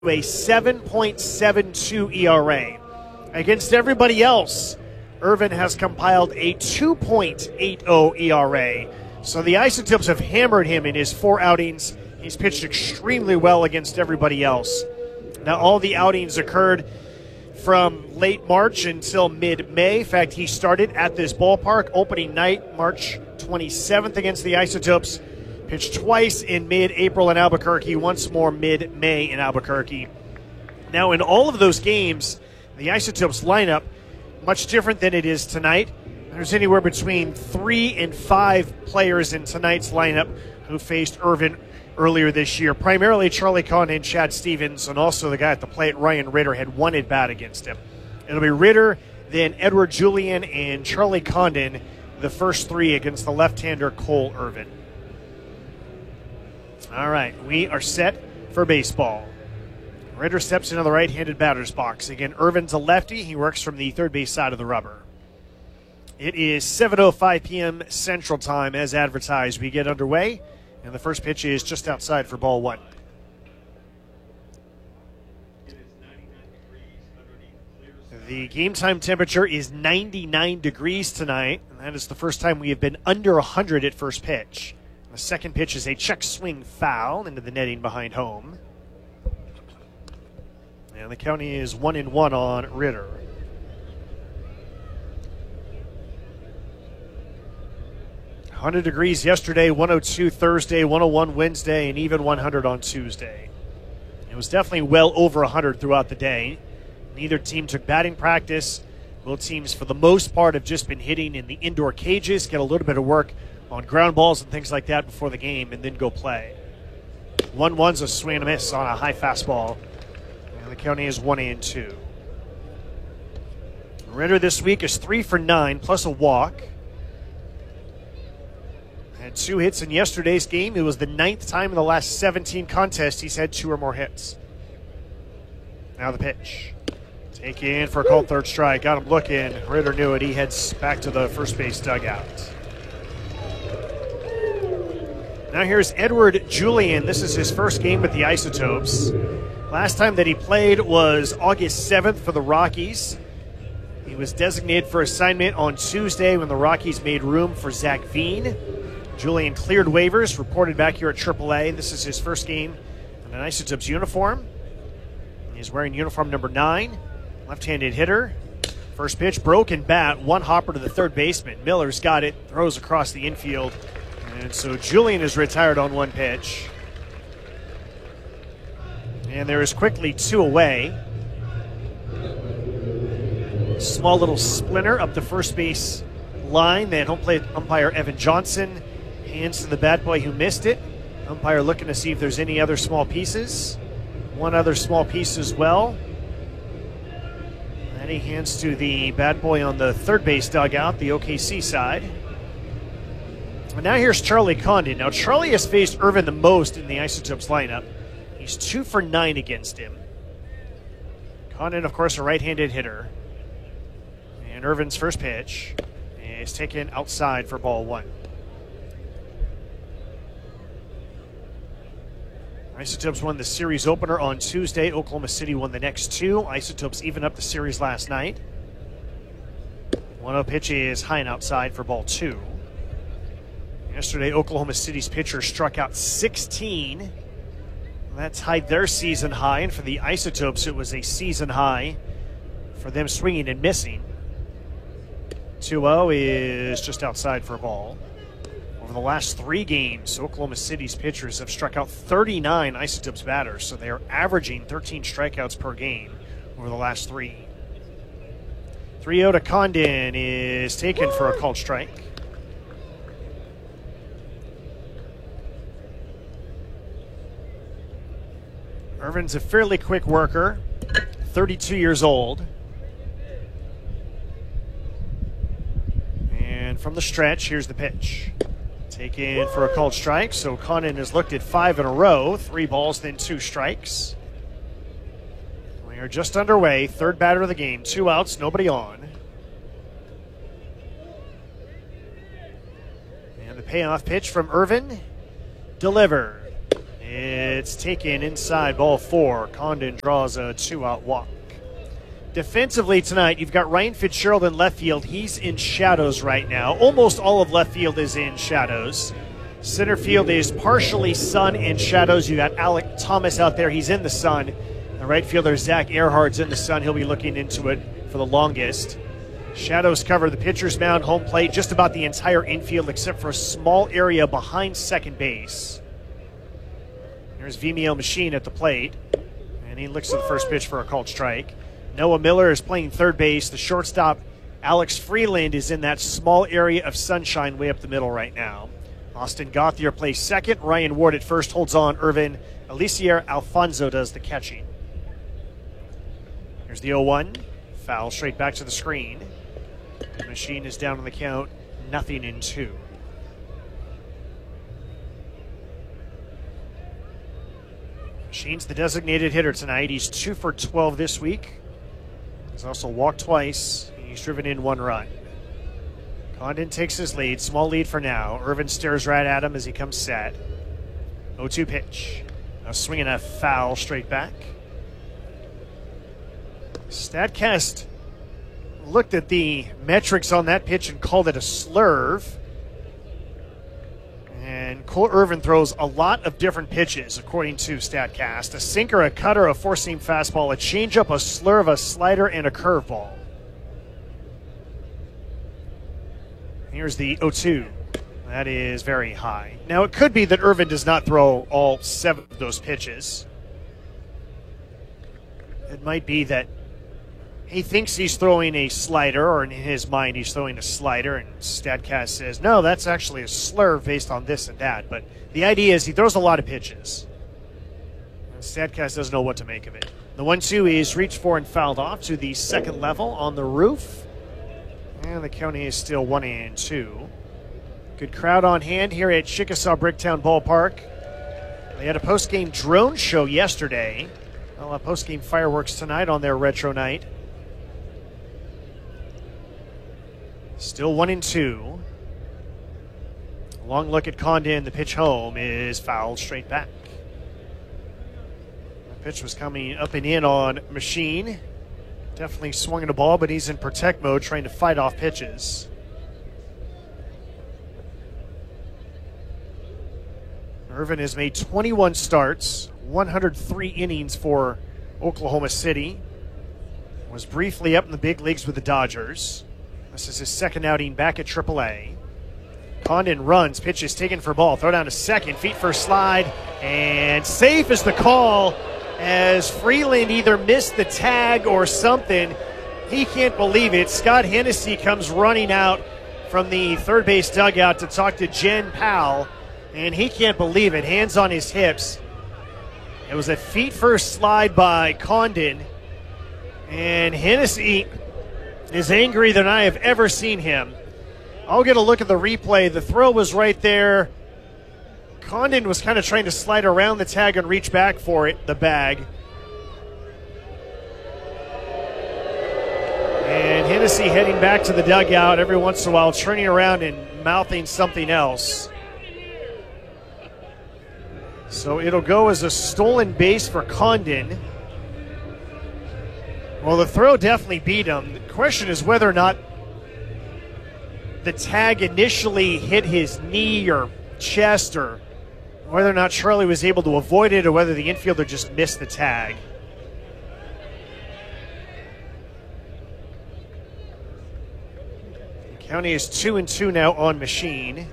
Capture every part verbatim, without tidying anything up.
a seven point seven two E R A. Against everybody else, Irvin has compiled a two point eight oh E R A. So the Isotopes have hammered him in his four outings. He's pitched extremely well against everybody else. Now, all the outings occurred from late March until mid-May. In fact, he started at this ballpark opening night, March twenty-seventh against the Isotopes. Pitched twice in mid-April in Albuquerque, once more mid-May in Albuquerque. Now, in all of those games, the Isotopes lineup, much different than it is tonight. There's anywhere between three and five players in tonight's lineup who faced Irvin earlier this year. Primarily Charlie Condon and Chad Stevens, and also the guy at the plate, Ryan Ritter, had one at bat against him. It'll be Ritter, then Edward Julian, and Charlie Condon, the first three against the left-hander Cole Irvin. All right, we are set for baseball. Ritter steps into the right-handed batter's box. Again, Irvin's a lefty. He works from the third base side of the rubber. It is seven oh five p.m. Central Time as advertised. We get underway, and the first pitch is just outside for ball one. The game time temperature is ninety-nine degrees tonight, and that is the first time we have been under one hundred at first pitch. The second pitch is a check swing foul into the netting behind home. And the count is one and one on Ritter. one hundred degrees yesterday, one oh two Thursday, one oh one Wednesday, and even one hundred on Tuesday. It was definitely well over one hundred throughout the day. Neither team took batting practice. Both teams, for the most part, have just been hitting in the indoor cages, get a little bit of work on ground balls and things like that before the game, and then go play. one one's a swing and a miss on a high fastball. And the count is one and two. Ritter this week is three for nine, plus a walk. Had two hits in yesterday's game. It was the ninth time in the last seventeen contests he's had two or more hits. Now the pitch. Take in for a called third strike. Got him looking. Ritter knew it. He heads back to the first base dugout. Now here's Edward Julian. This is his first game with the Isotopes. Last time that he played was August seventh for the Rockies. He was designated for assignment on Tuesday when the Rockies made room for Zach Veen. Julian cleared waivers, reported back here at triple A. This is his first game in an Isotopes uniform. He's wearing uniform number nine. Left-handed hitter. First pitch, broken bat, one hopper to the third baseman. Miller's got it, throws across the infield. And so Julian is retired on one pitch. And there is quickly two away. Small little splinter up the first base line. Then home plate umpire Evan Johnson hands to the bat boy who missed it. Umpire looking to see if there's any other small pieces. One other small piece as well. And he hands to the bat boy on the third base dugout, the O K C side. And now here's Charlie Condon. Now Charlie has faced Irvin the most in the Isotopes lineup. He's two for nine against him. Condon, of course, a right-handed hitter. And Irvin's first pitch is taken outside for ball one. Isotopes won the series opener on Tuesday. Oklahoma City won the next two. Isotopes even up the series last night. one oh pitch is high and outside for ball two. Yesterday, Oklahoma City's pitcher struck out sixteen. That tied their season high, and for the Isotopes, it was a season high for them swinging and missing. two oh is just outside for a ball. Over the last three games, Oklahoma City's pitchers have struck out thirty-nine Isotopes batters, so they are averaging thirteen strikeouts per game over the last three. three oh to Condon is taken for a called strike. Irvin's a fairly quick worker, thirty-two years old. And from the stretch, here's the pitch. Taken for a called strike, so Condon has looked at five in a row, three balls, then two strikes. We are just underway, third batter of the game, two outs, nobody on. And the payoff pitch from Irvin, delivered. It It's taken inside ball four. Condon draws a two-out walk. Defensively tonight, you've got Ryan Fitzgerald in left field. He's in shadows right now. Almost all of left field is in shadows. Center field is partially sun and shadows. You got Alec Thomas out there. He's in the sun. The right fielder, Zach Earhart's in the sun. He'll be looking into it for the longest. Shadows cover the pitcher's mound, home plate, just about the entire infield except for a small area behind second base. Here's Vimeo Machine at the plate, and he looks at the first pitch for a called strike. Noah Miller is playing third base. The shortstop, Alex Freeland, is in that small area of sunshine way up the middle right now. Austin Gauthier plays second. Ryan Ward at first holds on Irvin. Alicier Alfonso does the catching. Here's the oh one. Foul straight back to the screen. The Machine is down on the count, nothing in two. Machine's the designated hitter tonight. He's two for twelve this week. He's also walked twice. And he's driven in one run. Condon takes his lead, small lead for now. Irvin stares right at him as he comes set. oh two pitch. A swing and a foul straight back. StatCast looked at the metrics on that pitch and called it a slurve. And Cole Irvin throws a lot of different pitches, according to StatCast. A sinker, a cutter, a four-seam fastball, a changeup, a slurve, a slider, and a curveball. Here's the oh two. That is very high. Now, it could be that Irvin does not throw all seven of those pitches. It might be that he thinks he's throwing a slider, or in his mind he's throwing a slider, and StatCast says, no, that's actually a slurve based on this and that. But the idea is he throws a lot of pitches. And StatCast doesn't know what to make of it. The one two is reached for and fouled off to the second level on the roof. And the count is still one and two. Good crowd on hand here at Chickasaw Bricktown Ballpark. They had a post-game drone show yesterday. Well, a post-game fireworks tonight on their retro night. Still one and two. Long look at Condon. The pitch home is fouled straight back. The pitch was coming up and in on Machine. Definitely swung at a ball, but he's in protect mode trying to fight off pitches. Irvin has made twenty-one starts, one hundred three innings for Oklahoma City. Was briefly up in the big leagues with the Dodgers. This is his second outing back at triple A. Condon runs, pitch is taken for ball. Throw down to second, feet first slide, and safe is the call as Freeland either missed the tag or something. He can't believe it. Scott Hennessy comes running out from the third base dugout to talk to Jen Powell, and he can't believe it. Hands on his hips. It was a feet first slide by Condon, and Hennessy is angry than I have ever seen him. I'll get a look at the replay. The throw was right there. Condon was kind of trying to slide around the tag and reach back for it, the bag. And Hennessy heading back to the dugout every once in a while, turning around and mouthing something else. So it'll go as a stolen base for Condon. Well, the throw definitely beat him. The question is whether or not the tag initially hit his knee or chest, or whether or not Charlie was able to avoid it, or whether the infielder just missed the tag. The county is two and two now on Machine.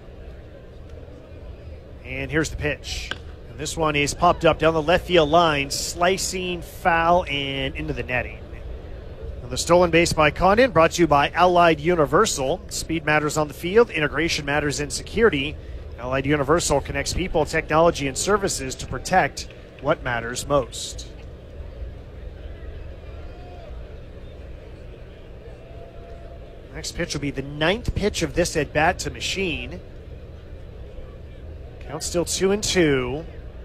And here's the pitch. And this one is popped up down the left field line, slicing, foul, and into the netting. And the stolen base by Condon, brought to you by Allied Universal. Speed matters on the field, integration matters in security. Allied Universal connects people, technology, and services to protect what matters most. Next pitch will be the ninth pitch of this at bat to Machine. Count still two and two.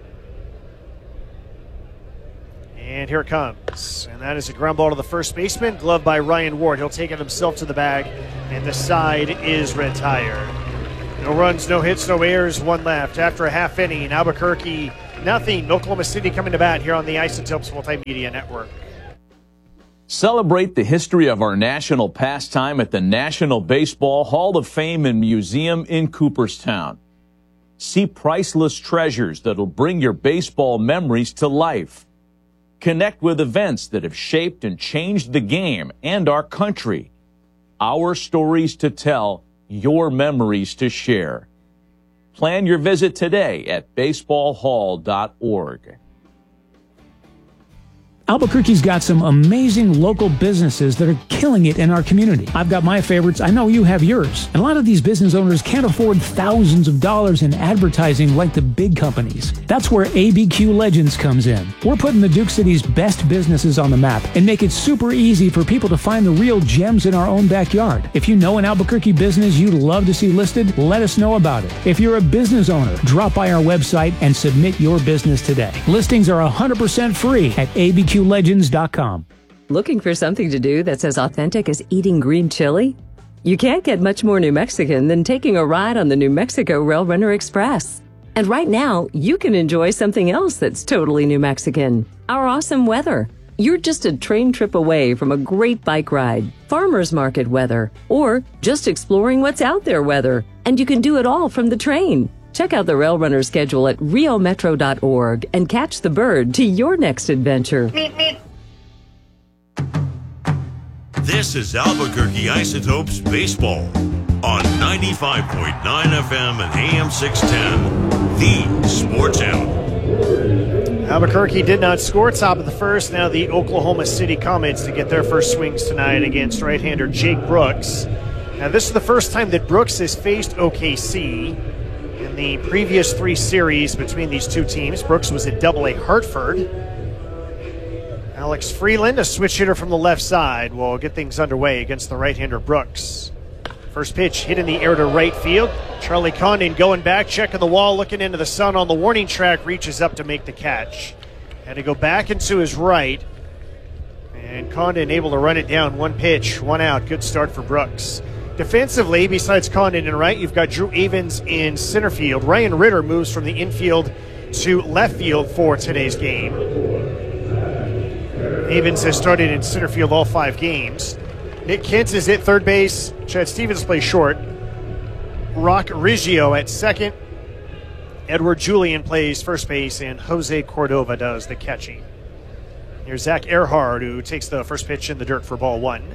And here it comes. And that is a ground ball to the first baseman, gloved by Ryan Ward. He'll take it himself to the bag, and the side is retired. No runs, no hits, no errors, one left. After a half inning, Albuquerque nothing. Oklahoma City coming to bat here on the Isotopes Multimedia Network. Celebrate the history of our national pastime at the National Baseball Hall of Fame and Museum in Cooperstown. See priceless treasures that'll bring your baseball memories to life. Connect with events that have shaped and changed the game and our country. Our stories to tell, your memories to share. Plan your visit today at baseball hall dot org. Albuquerque's got some amazing local businesses that are killing it in our community. I've got my favorites. I know you have yours. And a lot of these business owners can't afford thousands of dollars in advertising like the big companies. That's where A B Q Legends comes in. We're putting the Duke City's best businesses on the map and make it super easy for people to find the real gems in our own backyard. If you know an Albuquerque business you'd love to see listed, let us know about it. If you're a business owner, drop by our website and submit your business today. Listings are one hundred percent free at A B Q legends dot com. Looking for something to do that's as authentic as eating green chili? You can't get much more New Mexican than taking a ride on the New Mexico Rail Runner Express. And right now, you can enjoy something else that's totally New Mexican: our awesome weather. You're just a train trip away from a great bike ride, farmers market weather, or just exploring what's out there weather. And you can do it all from the train. Check out the Rail Runner schedule at rio metro dot org and catch the bird to your next adventure. This is Albuquerque Isotopes Baseball on ninety-five point nine F M and A M six ten, the Sports Animal. Albuquerque did not score top of the first. Now the Oklahoma City Comets to get their first swings tonight against right-hander Jake Brooks. Now this is the first time that Brooks has faced O K C. In the previous three series between these two teams, Brooks was at Double A Hartford. Alex Freeland, a switch hitter from the left side, will get things underway against the right-hander Brooks. First pitch hit in the air to right field. Charlie Condon going back, checking the wall, looking into the sun on the warning track, reaches up to make the catch. Had to go back into his right, and Condon able to run it down. One pitch, one out. Good start for Brooks. Defensively, besides Condon in right, you've got Drew Avens in center field. Ryan Ritter moves from the infield to left field for today's game. Avens has started in center field all five games. Nick Kentz is at third base. Chad Stevens plays short. Rock Riggio at second. Edward Julian plays first base, and Jose Cordova does the catching. Here's Zach Earhart, who takes the first pitch in the dirt for ball one.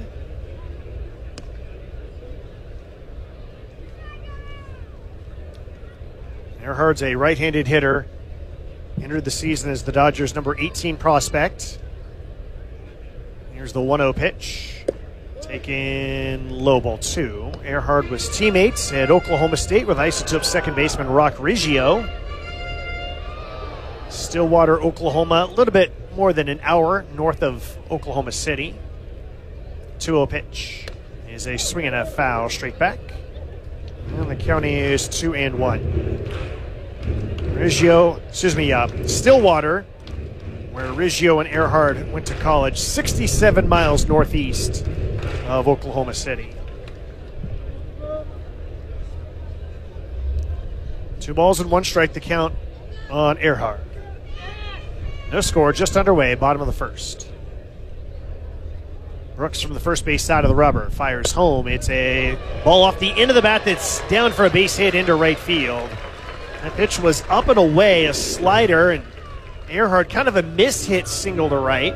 Earhart's a right-handed hitter. Entered the season as the Dodgers' number eighteen prospect. Here's the one oh pitch. Taken low, ball two. Earhart was teammates at Oklahoma State with Isotopes second baseman Rock Riggio. Stillwater, Oklahoma, a little bit more than an hour north of Oklahoma City. two oh pitch is a swing and a foul straight back. And the county is two and one. Riggio, excuse me, uh, Stillwater, where Riggio and Earhart went to college, sixty-seven miles northeast of Oklahoma City. Two balls and one strike, the count on Earhart. No score, just underway, bottom of the first. Brooks from the first base side of the rubber fires home. It's a ball off the end of the bat that's down for a base hit into right field. That pitch was up and away, a slider, and Earhart kind of a mishit single to right.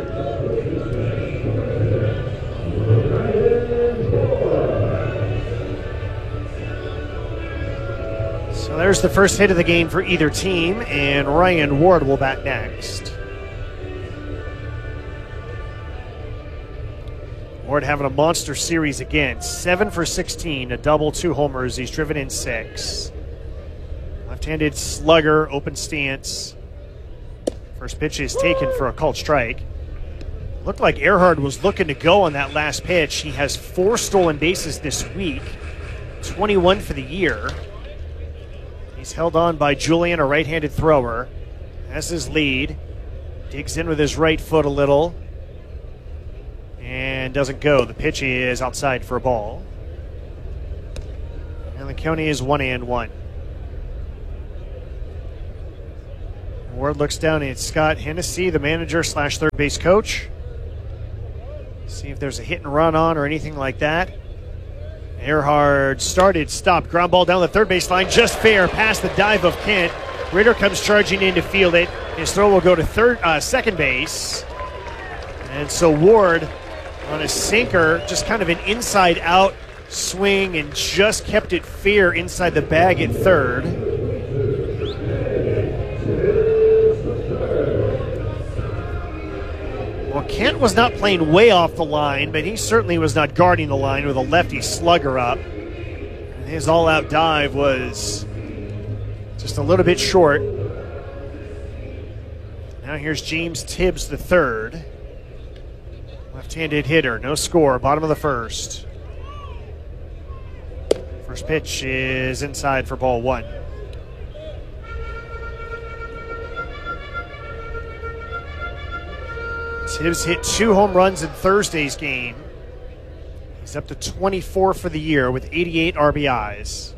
So there's the first hit of the game for either team, and Ryan Ward will bat next. Ward having a monster series again. seven for sixteen, a double, two homers. He's driven in six. Left-handed slugger, open stance. First pitch is taken for a called strike. Looked like Earhart was looking to go on that last pitch. He has four stolen bases this week, twenty-one for the year. He's held on by Julian, a right-handed thrower. Has his lead. Digs in with his right foot a little. And doesn't go. The pitch is outside for a ball. And the county is one and one. Ward looks down at Scott Hennessy, the manager slash third base coach. See if there's a hit and run on or anything like that. Earhart started, stopped, ground ball down the third base line, just fair, past the dive of Kent. Ritter comes charging in to field it. His throw will go to third, uh, second base. And so Ward on a sinker, just kind of an inside-out swing and just kept it fair inside the bag at third. Well, Kent was not playing way off the line, but he certainly was not guarding the line with a lefty slugger up. And his all-out dive was just a little bit short. Now here's James Tibbs the third. Left-handed hitter, no score, bottom of the first. First pitch is inside for ball one. Tibbs hit two home runs in Thursday's game. He's up to twenty-four for the year with eighty-eight R B Is.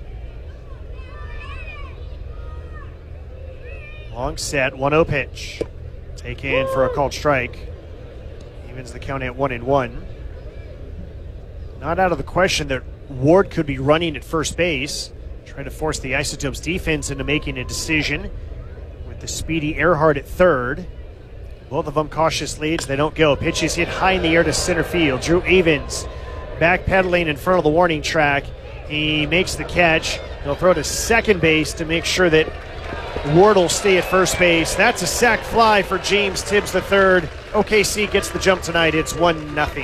Long set, one oh pitch. Taken for a called strike. Evens the count at one and one. Not out of the question that Ward could be running at first base, trying to force the Isotopes defense into making a decision with the speedy Earhart at third. Both of them cautious leads. They don't go. Pitch is hit high in the air to center field. Drew Evans backpedaling in front of the warning track. He makes the catch. He'll throw to second base to make sure that Ward will stay at first base. That's a sac fly for James Tibbs the third. O K C gets the jump tonight. It's one nothing.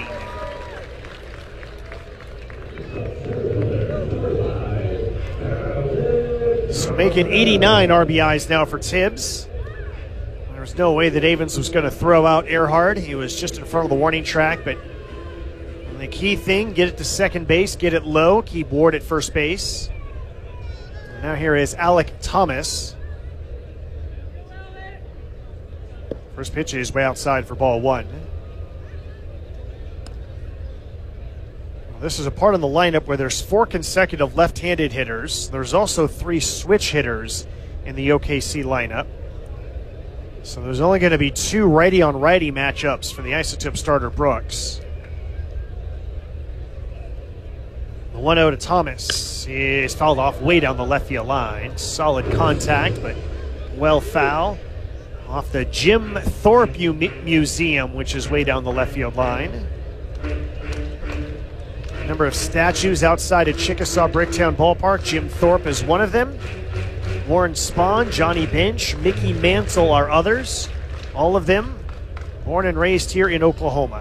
So making eighty-nine R B Is now for Tibbs. There's no way that Evans was going to throw out Earhart. He was just in front of the warning track, but the key thing, get it to second base, get it low, keep Ward at first base. And now here is Alec Thomas. First pitch is way outside for ball one. Well, this is a part of the lineup where there's four consecutive left-handed hitters. There's also three switch hitters in the O K C lineup. So there's only going to be two righty-on-righty matchups for the Isotope starter Brooks. The one oh to Thomas is fouled off way down the left field line. Solid contact, but well foul. Off the Jim Thorpe U- Museum, which is way down the left field line. A number of statues outside of Chickasaw Bricktown Ballpark. Jim Thorpe is one of them. Warren Spahn, Johnny Bench, Mickey Mantle are others. All of them born and raised here in Oklahoma.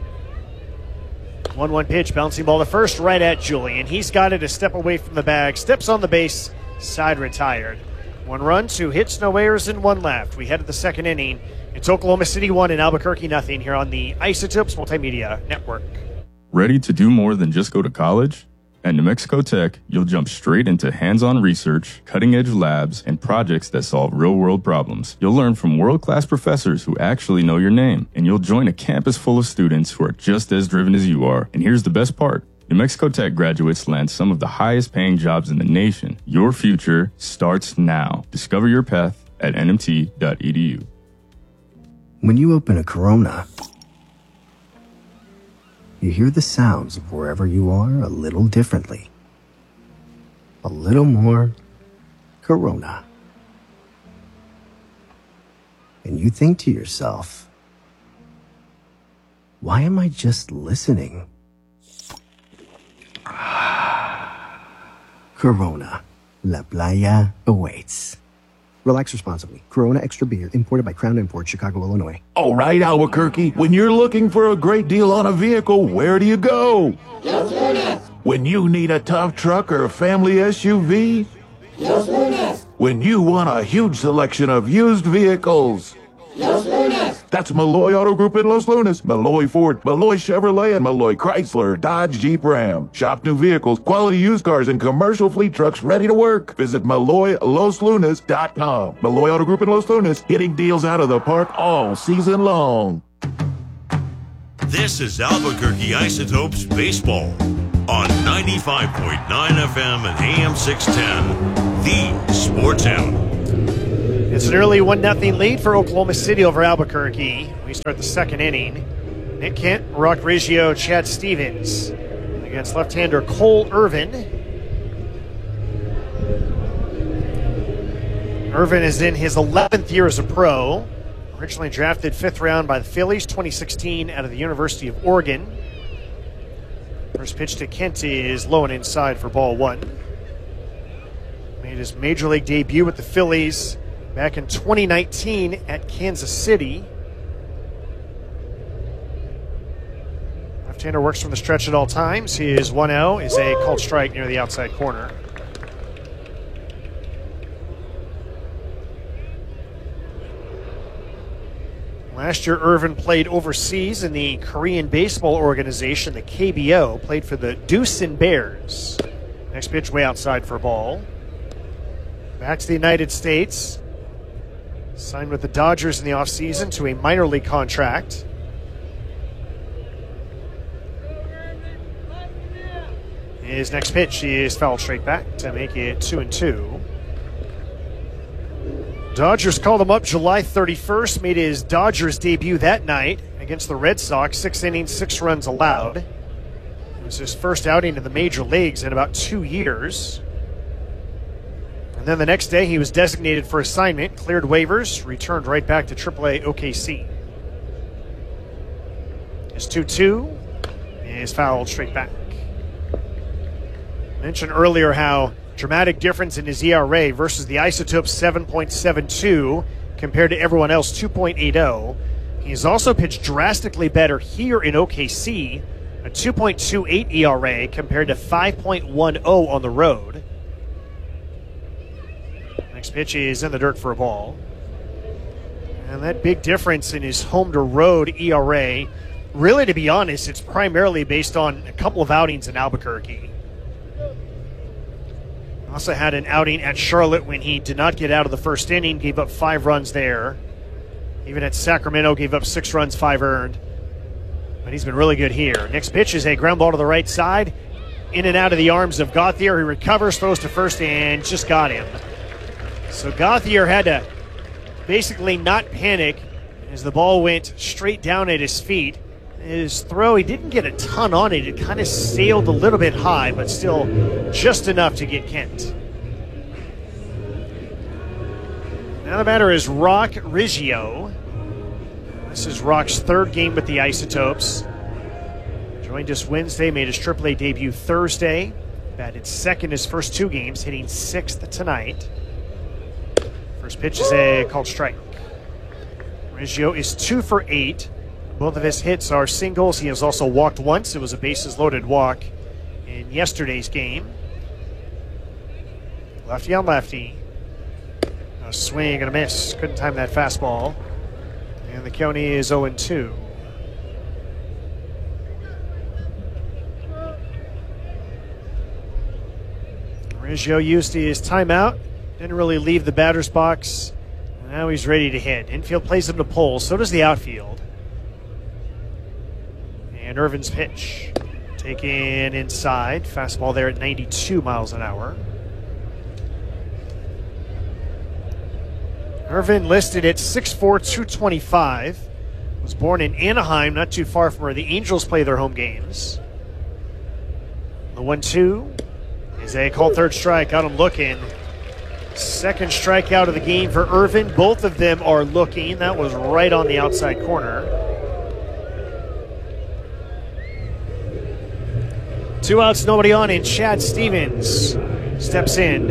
one one pitch, bouncing ball to first, right at Julian. He's got it a step away from the bag, steps on the base, side retired. One run, two hits, no errors, and one left. We head to the second inning. It's Oklahoma City one and Albuquerque nothing here on the Isotopes Multimedia Network. Ready to do more than just go to college? At New Mexico Tech, you'll jump straight into hands-on research, cutting-edge labs, and projects that solve real-world problems. You'll learn from world-class professors who actually know your name, and you'll join a campus full of students who are just as driven as you are. And here's the best part. New Mexico Tech graduates land some of the highest-paying jobs in the nation. Your future starts now. Discover your path at N M T dot E D U. When you open a Corona, you hear the sounds of wherever you are a little differently. A little more Corona. And you think to yourself, why am I just listening? Corona. La Playa awaits. Relax responsibly. Corona Extra Beer, imported by Crown Imports, Chicago, Illinois. All right, Albuquerque. When you're looking for a great deal on a vehicle, where do you go? Los Lunas. When you need a tough truck or a family S U V? Los Lunas. When you want a huge selection of used vehicles? Los Lunas. That's Malloy Auto Group in Los Lunas. Malloy Ford, Malloy Chevrolet, and Malloy Chrysler, Dodge, Jeep, Ram. Shop new vehicles, quality used cars, and commercial fleet trucks ready to work. Visit Malloy Los Lunas dot com. Malloy Auto Group in Los Lunas, hitting deals out of the park all season long. This is Albuquerque Isotopes Baseball on ninety-five point nine F M and A M six ten, the Sports Animal. It's an early one nothing lead for Oklahoma City over Albuquerque. We start the second inning. Nick Kent, Rock Riggio, Chad Stevens against left-hander Cole Irvin. Irvin is in his eleventh year as a pro. Originally drafted fifth round by the Phillies, twenty sixteen out of the University of Oregon. First pitch to Kent is low and inside for ball one. Made his major league debut with the Phillies back in twenty nineteen at Kansas City. Left-hander works from the stretch at all times. His one oh is a called strike near the outside corner. Last year, Irvin played overseas in the Korean baseball organization, the K B O, played for the Doosan Bears. Next pitch way outside for a ball. Back to the United States. Signed with the Dodgers in the offseason to a minor league contract. His next pitch is fouled straight back to make it two and two. Dodgers called him up July thirty-first, made his Dodgers debut that night against the Red Sox. Six innings, six runs allowed. It was his first outing in the major leagues in about two years. And then the next day he was designated for assignment, cleared waivers, returned right back to triple A O K C. His two two is fouled straight back. I mentioned earlier how dramatic difference in his E R A versus the Isotopes seven point seven two compared to everyone else two point eight oh. He's also pitched drastically better here in O K C, a two point two eight E R A compared to five point one oh on the road. Next pitch is in the dirt for a ball. And that big difference in his home to road E R A, really to be honest, it's primarily based on a couple of outings in Albuquerque. Also had an outing at Charlotte when he did not get out of the first inning, gave up five runs there. Even at Sacramento, gave up six runs, five earned. But he's been really good here. Next pitch is a ground ball to the right side. In and out of the arms of Gauthier. He recovers, throws to first, and just got him. So Gauthier had to basically not panic as the ball went straight down at his feet. His throw, he didn't get a ton on it. It kind of sailed a little bit high, but still just enough to get Kent. Now the batter is Rock Riggio. This is Rock's third game with the Isotopes. Joined us Wednesday, made his triple A debut Thursday. Batted second his first two games, hitting sixth tonight. First pitch is a called strike. Riggio is two for eight. Both of his hits are singles. He has also walked once. It was a bases-loaded walk in yesterday's game. Lefty on lefty. A swing and a miss. Couldn't time that fastball. And the count is oh and two. Riggio used his timeout. Didn't really leave the batter's box. Now he's ready to hit. Infield plays him to pull. So does the outfield. And Irvin's pitch, taken inside. Fastball there at ninety-two miles an hour. Irvin listed at six four, two twenty-five. Was born in Anaheim, not too far from where the Angels play their home games. The one two is a called third strike. Got him looking. Second strikeout of the game for Irvin. Both of them are looking. That was right on the outside corner. Two outs, nobody on, and Chad Stevens steps in.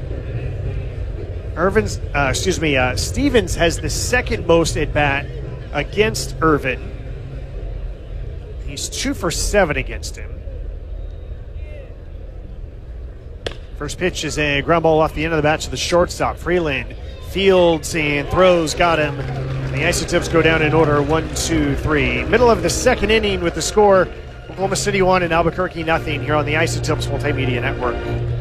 Irvin's, uh, excuse me, uh, Stevens has the second most at bat against Irvin. He's two for seven against him. First pitch is a ground ball off the end of the bat to the shortstop. Freeland fields and throws, got him. And the Isotopes go down in order, one, two, three. Middle of the second inning with the score. Oklahoma City one and Albuquerque nothing here on the Isotopes Multimedia Network.